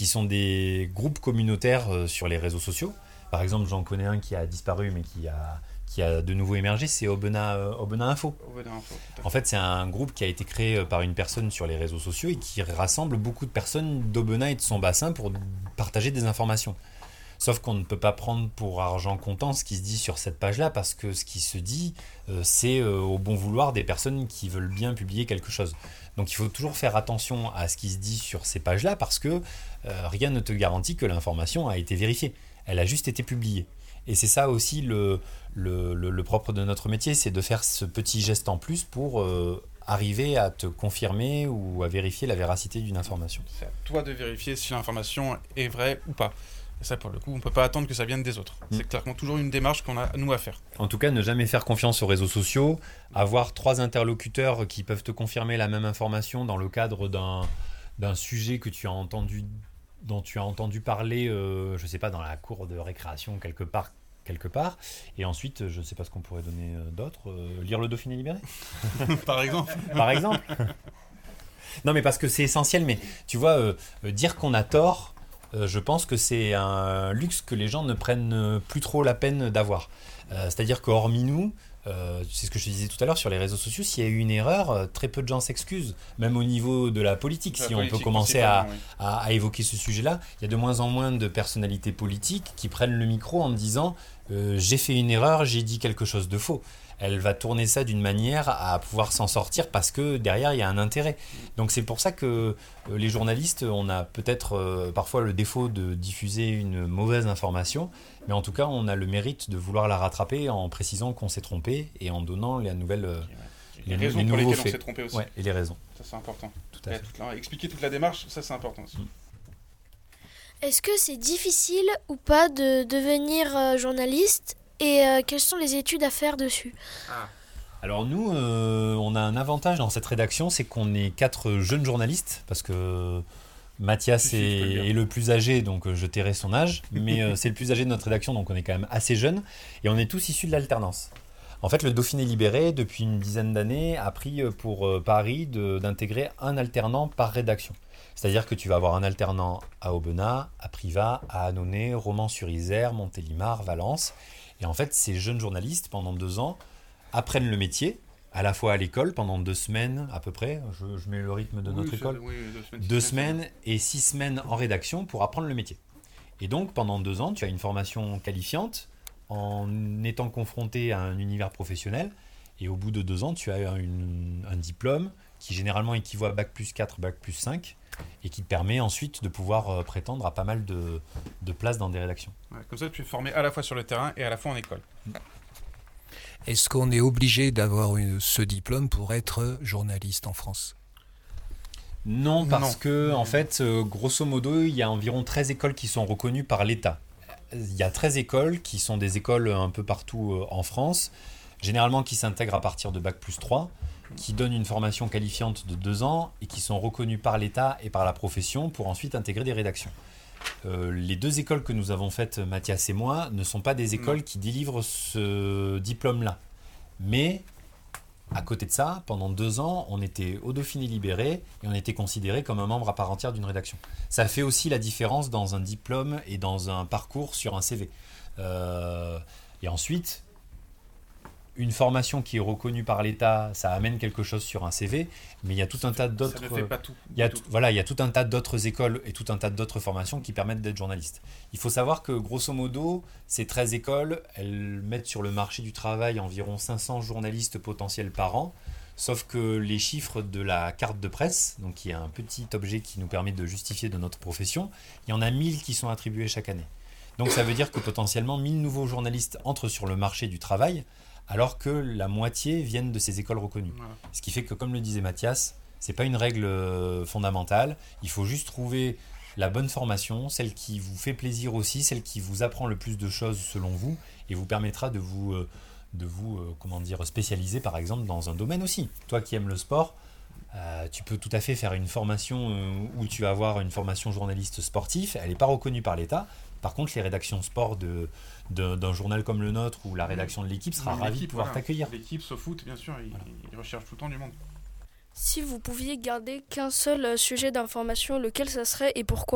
qui sont des groupes communautaires sur les réseaux sociaux. Par exemple, j'en connais un qui a disparu, mais qui a de nouveau émergé, c'est Aubenas Info. Aubenas Info, tout à En fait, c'est un groupe qui a été créé par une personne sur les réseaux sociaux et qui rassemble beaucoup de personnes d'Aubenas et de son bassin pour partager des informations. Sauf qu'on ne peut pas prendre pour argent comptant ce qui se dit sur cette page-là, parce que ce qui se dit, c'est au bon vouloir des personnes qui veulent bien publier quelque chose. Donc il faut toujours faire attention à ce qui se dit sur ces pages-là, parce que rien ne te garantit que l'information a été vérifiée. Elle a juste été publiée. Et c'est ça aussi le propre de notre métier, c'est de faire ce petit geste en plus pour arriver à te confirmer ou à vérifier la véracité d'une information. C'est à toi de vérifier si l'information est vraie ou pas. Et ça, pour le coup, on ne peut pas attendre que ça vienne des autres. C'est clairement toujours une démarche qu'on a, nous, à faire. En tout cas, ne jamais faire confiance aux réseaux sociaux. Avoir 3 interlocuteurs qui peuvent te confirmer la même information dans le cadre d'un sujet que tu as entendu, dont tu as entendu parler, je ne sais pas, dans la cour de récréation quelque part. Et ensuite, je ne sais pas ce qu'on pourrait donner d'autre. Lire le Dauphiné libéré Par exemple. Par exemple. Non, mais parce que c'est essentiel. Mais tu vois, dire qu'on a tort, je pense que c'est un luxe que les gens ne prennent plus trop la peine d'avoir. C'est-à-dire qu'hormis nous, c'est ce que je te disais tout à l'heure sur les réseaux sociaux, s'il y a eu une erreur, très peu de gens s'excusent, même au niveau de la politique. Si on peut commencer à évoquer ce sujet-là, il y a de moins en moins de personnalités politiques qui prennent le micro en disant j'ai fait une erreur, j'ai dit quelque chose de faux. Elle va tourner ça d'une manière à pouvoir s'en sortir parce que derrière il y a un intérêt. Donc c'est pour ça que les journalistes, on a peut-être parfois le défaut de diffuser une mauvaise information, mais en tout cas on a le mérite de vouloir la rattraper en précisant qu'on s'est trompé et en donnant la nouvelle, les raisons pour lesquelles on s'est trompé aussi. Ouais, et les raisons. Ça c'est important. Tout à fait. Expliquer toute la démarche, ça c'est important aussi. Est-ce que c'est difficile ou pas de devenir journaliste et quelles sont les études à faire dessus? Alors nous, on a un avantage dans cette rédaction, c'est qu'on est 4 jeunes journalistes, parce que Mathias est le plus âgé, donc je tairai son âge, mais c'est le plus âgé de notre rédaction, donc on est quand même assez jeunes, et on est tous issus de l'alternance. En fait, le Dauphiné libéré, depuis une dizaine d'années, a pris pour pari d'intégrer un alternant par rédaction. C'est-à-dire que tu vas avoir un alternant à Aubenas, à Privas, à Annonay, Romans-sur-Isère, Montélimar, Valence. Et en fait, ces jeunes journalistes, pendant 2 ans, apprennent le métier, à la fois à l'école, pendant 2 semaines à peu près. Je mets le rythme de notre école. 2 semaines et 6 semaines en rédaction pour apprendre le métier. Et donc, pendant 2 ans, tu as une formation qualifiante en étant confronté à un univers professionnel. Et au bout de 2 ans, tu as un diplôme qui généralement équivaut à Bac+4, Bac+5, et qui te permet ensuite de pouvoir prétendre à pas mal de places dans des rédactions. Ouais, comme ça, tu es formé à la fois sur le terrain et à la fois en école. Est-ce qu'on est obligé d'avoir ce diplôme pour être journaliste en France ? Non, parce que, en fait, grosso modo, il y a environ 13 écoles qui sont reconnues par l'État. Il y a 13 écoles qui sont des écoles un peu partout en France, généralement qui s'intègrent à partir de Bac+3, qui donnent une formation qualifiante de 2 ans et qui sont reconnues par l'État et par la profession pour ensuite intégrer des rédactions. Les 2 écoles que nous avons faites, Mathias et moi, ne sont pas des écoles qui délivrent ce diplôme-là. Mais, à côté de ça, pendant 2 ans, on était au Dauphiné libéré et on était considéré comme un membre à part entière d'une rédaction. Ça fait aussi la différence dans un diplôme et dans un parcours sur un CV. Et ensuite, une formation qui est reconnue par l'État, ça amène quelque chose sur un CV, mais il y a tout un tas d'autres. Ça ne fait pas tout. Il y a tout un tas d'autres écoles et tout un tas d'autres formations qui permettent d'être journaliste. Il faut savoir que grosso modo, ces 13 écoles, elles mettent sur le marché du travail environ 500 journalistes potentiels par an. Sauf que les chiffres de la carte de presse, donc qui est un petit objet qui nous permet de justifier de notre profession, il y en a 1000 qui sont attribués chaque année. Donc ça veut dire que potentiellement 1000 nouveaux journalistes entrent sur le marché du travail, alors que la moitié viennent de ces écoles reconnues. Voilà. Ce qui fait que, comme le disait Mathias, c'est pas une règle fondamentale. Il faut juste trouver la bonne formation, celle qui vous fait plaisir aussi, celle qui vous apprend le plus de choses selon vous et vous permettra de vous spécialiser par exemple dans un domaine aussi. Toi qui aimes le sport, tu peux tout à fait faire une formation où tu vas avoir une formation journaliste sportif. Elle n'est pas reconnue par l'État. Par contre, les rédactions sport d'un journal comme le nôtre ou la rédaction de l'équipe sera ravie de pouvoir t'accueillir. L'équipe, ce foot, bien sûr, ils recherchent tout le temps du monde. Si vous pouviez garder qu'un seul sujet d'information, lequel ça serait et pourquoi ?